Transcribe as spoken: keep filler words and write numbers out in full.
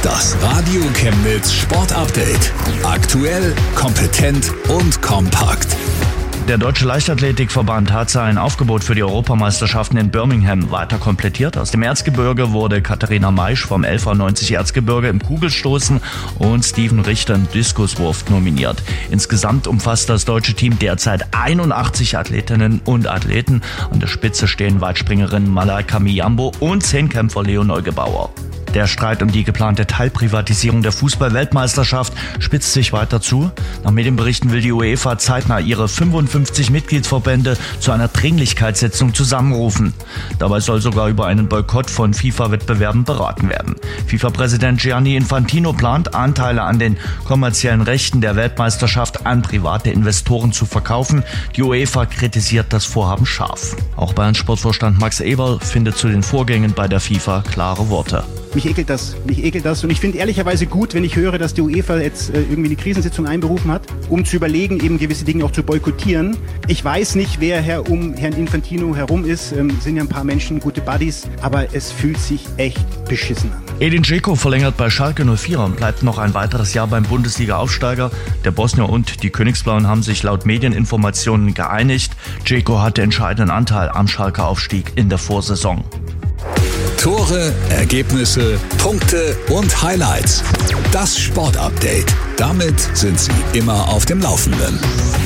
Das Radio Chemnitz Sport Update. Aktuell, kompetent und kompakt. Der Deutsche Leichtathletikverband hat sein Aufgebot für die Europameisterschaften in Birmingham weiter komplettiert. Aus dem Erzgebirge wurde Katharina Maisch vom L V neunzig Erzgebirge im Kugelstoßen und Steven Richter im Diskuswurf nominiert. Insgesamt umfasst das deutsche Team derzeit einundachtzig Athletinnen und Athleten. An der Spitze stehen Weitspringerin Malaika Miyambo und Zehnkämpfer Leo Neugebauer. Der Streit um die geplante Teilprivatisierung der Fußball-Weltmeisterschaft spitzt sich weiter zu. Nach Medienberichten will die UEFA zeitnah ihre fünfundfünfzig Mitgliedsverbände zu einer Dringlichkeitssitzung zusammenrufen. Dabei soll sogar über einen Boykott von FIFA-Wettbewerben beraten werden. FIFA-Präsident Gianni Infantino plant, Anteile an den kommerziellen Rechten der Weltmeisterschaft an private Investoren zu verkaufen. Die UEFA kritisiert das Vorhaben scharf. Auch Bayern-Sportvorstand Max Eberl findet zu den Vorgängen bei der FIFA klare Worte. Mich ekelt das, mich ekelt das. Und ich finde ehrlicherweise gut, wenn ich höre, dass die UEFA jetzt äh, irgendwie eine Krisensitzung einberufen hat, um zu überlegen, eben gewisse Dinge auch zu boykottieren. Ich weiß nicht, wer Herr um Herrn Infantino herum ist. Ähm, sind ja ein paar Menschen, gute Buddies. Aber es fühlt sich echt beschissen an. Edin Dzeko verlängert bei Schalke null vier und bleibt noch ein weiteres Jahr beim Bundesliga-Aufsteiger. Der Bosnier und die Königsblauen haben sich laut Medieninformationen geeinigt. Dzeko hatte entscheidenden Anteil am Schalker Aufstieg in der Vorsaison. Tore, Ergebnisse, Punkte und Highlights. Das Sportupdate. Damit sind Sie immer auf dem Laufenden.